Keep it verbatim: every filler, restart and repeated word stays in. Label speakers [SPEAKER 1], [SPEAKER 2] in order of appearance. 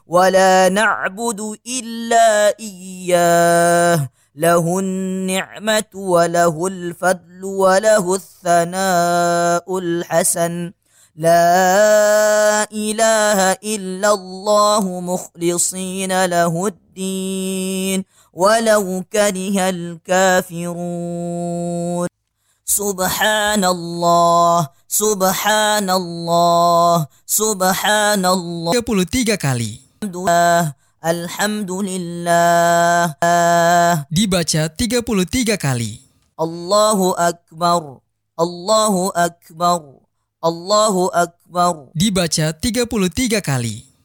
[SPEAKER 1] ولا نعبد إلا إياه له النعمة وله الفضل وله الثناء الحسن لا إله إلا الله مخلصين له الدين ولو كره الكافرون سبحان الله سبحان الله سبحان الله
[SPEAKER 2] tiga puluh tiga kali.
[SPEAKER 1] Alhamdulillah.
[SPEAKER 2] Dibaca tiga puluh tiga kali.
[SPEAKER 1] Allahu Akbar. Allahu Akbar. Allahu Akbar.
[SPEAKER 2] Dibaca tiga puluh tiga kali.